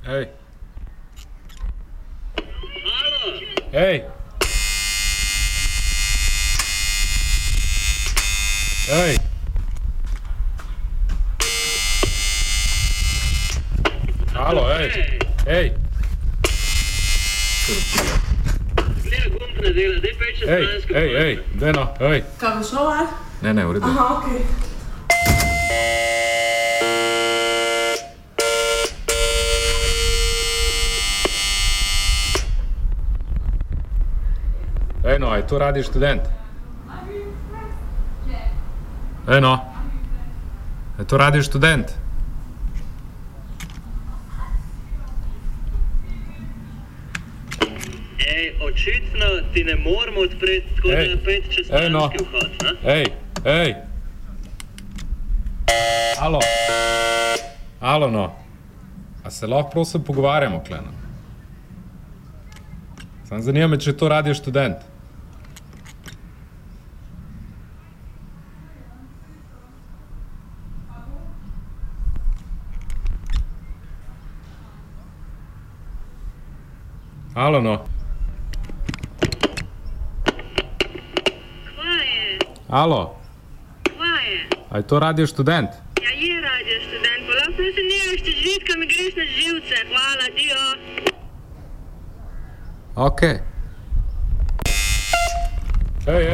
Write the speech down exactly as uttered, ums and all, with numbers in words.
Hej. Halo. Hej. Hej. Halo, hej. Hej. Gleda gumb ne dela, daj peč čez Hej, stransko. hej, hej, daj no, hej. Kaj bo šlo, ali? Ne, ne, v redu. Aha, okej. Ej no, aj to Radio Študent? Ej no, je to Radio Študent? Ej, očitno ti ne moramo odpreti, tako da Ej, je pet čez ej, no. stranski vhod, ne? Ej, ej. Alo. Alo no. A se lahko prosim pogovarjamo, kleno? Sam zanima me, če je to Radio Študent. Alo no. Kva je? Alo. Kva je? A je to Radio Študent? Ja, je Radio Študent, pa lahko se nehaš te žvitka, mi greš na živce. Hvala, dio. Okej. Ej, ej.